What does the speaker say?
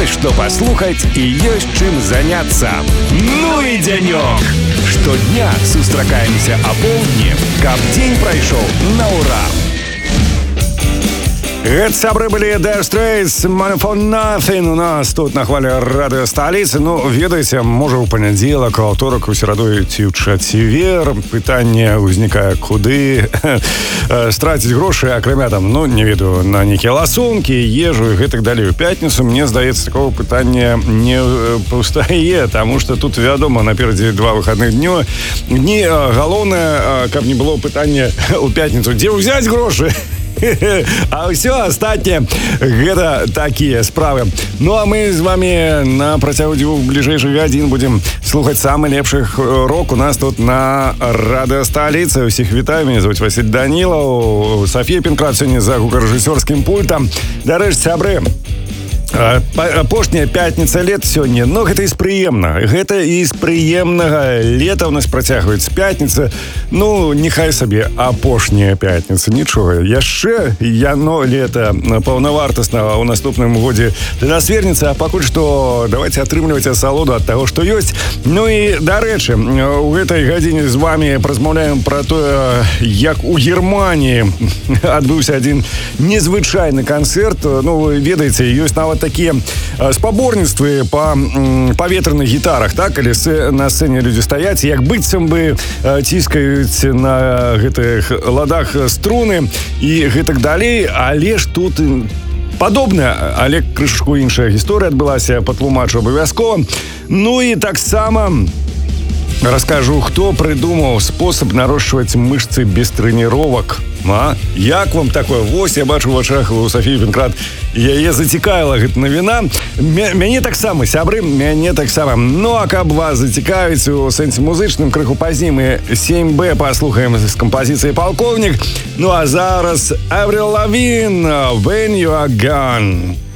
Ёсць што паслухаць і ёсць чым заняцца. Ну і дзянёк! Штодня сустракаемся апоўдні, каб дзень прайшоў на ўра. Гэта сябры былі Dire Straits, Money for Nothing у нас тут на хвале радыё сталіцы. Ну, ведаеце, можа ў панядзелак, у аўторак, у сераду ці ў чацвер пытанне ўзнікае, куды страціць грошы, акрамя там, ну, не ведаю, на нейкія ласункі, ежу і гэтак далей. У пятніцу, мне здаецца, такого пытання не паўстае, таму што тут, вядома, наперадзе 2 выхадных дні. Галоўнае, каб не было пытання ў пятніцу, дзе ўзяць грошы? А ўсё астатняе гэта такія справы. Ну а мы з вами на працягу 2 бліжэйшых гадзін будзем слухаць самы лепшы рок у нас тут на радыё сталіцы. Усіх вітаю, мяне зовут Васіль Данілаў, Софія Пінкрат сёння за гукарэжысёрскім пультам. Дарэчы, сябры, апошняя пятніца лет сёння, но гэта і прыемна. Гэта і з прыемнага. Лета ў нас працягваецца пятніца. Ну, няхай сабе апошняя пятніца. Нічога. Яшчэ яно лета паўнавартасна ў наступным годзе для нас вернецца. А пакуль што давайте атрымліваць асалоду ад таго, што ёсць. Ну і, дарэчы, у гэтай гадзіне з вами празмаўляем пра тое, як у Германіі адбыўся адзін незвычайны канцэрт. Ну, вы ведаеце, ёсць нават такія спаборніцтвы па паветраных гітарах, так? Калі на сцэне людзі стаяць, як быццам бы ціскаюць на гэтых ладах струны і гэтак далей, але ж тут падобна, але крышку іншая гісторыя адбылася, патлумачу абавязкова. Ну і таксама раскажу, хто прыдумаў спосаб нарошчваць мышцы без трэніровак. А? Як вам такое? Вось, я бачу ў вачах у Софіі Пінкрат, яе зацікавіла гэта навіна. Мяне таксама, сябры, мяне таксама. Ну, а каб вас зацікавіць у сэнсе музычным, крыху пазней мы 7Б паслухаем з кампазіцыі «Палковнік». Ну, а зараз Аврил Лавін, «When You Are Gone».